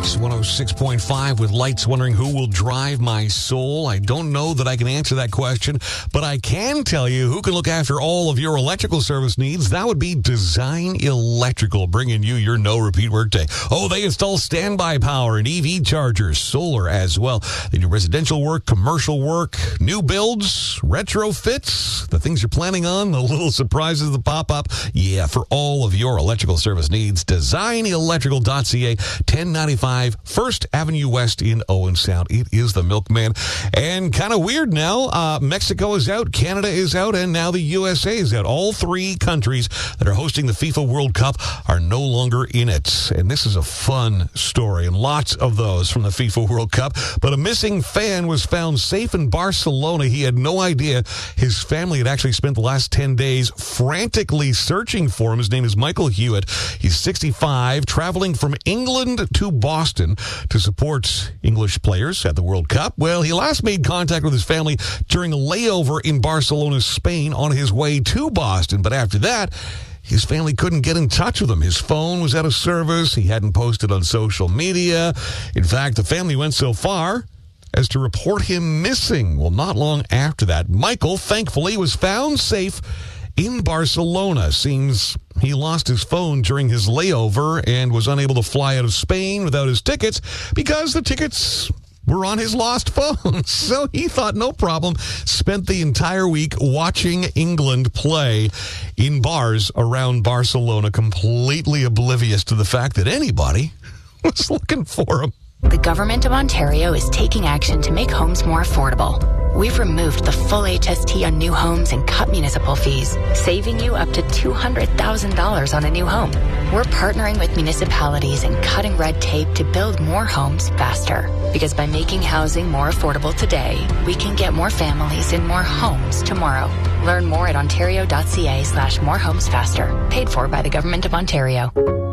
Kicks 106.5 with Lights, wondering who will drive my soul. I don't know that I can answer that question, but I can tell you who can look after all of your electrical service needs. That would be Design Electrical, bringing you your no-repeat workday. Oh, they install standby power and EV chargers, solar as well. They do residential work, commercial work, new builds, retrofits, the things you're planning on, the little surprises that pop up. Yeah, for all of your electrical service needs, DesignElectrical.ca, 1095 First Avenue West in Owen Sound. It is the Milkman. And kind of weird now, Mexico is out, Canada is out, and now the USA is out. All three countries that are hosting the FIFA World Cup are no longer in it. And this is a fun story, and lots of those from the FIFA World Cup. But a missing fan was found safe in Barcelona. He had no idea his family had actually spent the last 10 days frantically searching for him. His name is Michael Hewitt. He's 65, traveling from England to Boston to support English players at the World Cup. Well, he last made contact with his family during a layover in Barcelona, Spain, on his way to Boston. But after that, his family couldn't get in touch with him. His phone was out of service. He hadn't posted on social media. In fact, the family went so far as to report him missing. Well, not long after that, Michael, thankfully, was found safe in Barcelona. Seems he lost his phone during his layover and was unable to fly out of Spain without his tickets because the tickets were on his lost phone. So he thought, no problem, spent the entire week watching England play in bars around Barcelona, completely oblivious to the fact that anybody was looking for him. The Government of Ontario is taking action to make homes more affordable. We've removed the full HST on new homes and cut municipal fees, saving you up to $200,000 on a new home. We're partnering with municipalities and cutting red tape to build more homes faster. Because by making housing more affordable today, we can get more families in more homes tomorrow. Learn more at ontario.ca/morehomesfaster. Paid for by the Government of Ontario.